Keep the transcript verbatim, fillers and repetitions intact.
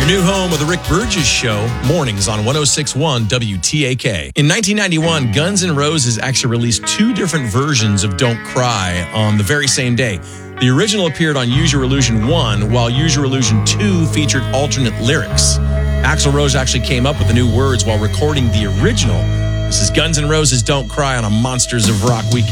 new home of the Rick Burgess Show, mornings on one oh six point one W T A K. In nineteen ninety-one, Guns N' Roses actually released two different versions of Don't Cry on the very same day. The original appeared on Use Your Illusion one, while Use Your Illusion two featured alternate lyrics. Axl Rose actually came up with the new words while recording the original. This is Guns N' Roses' Don't Cry on a Monsters of Rock weekend.